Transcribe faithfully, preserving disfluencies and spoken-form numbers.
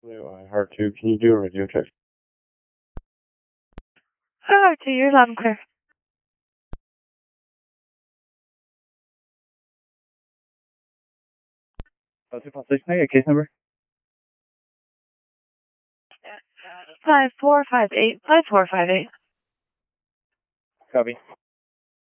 I heard two. Can you do a radio check? Hello to you, loud and clear. Oh, two five six, can I get a case number? Five four five eight five four five eight. Copy.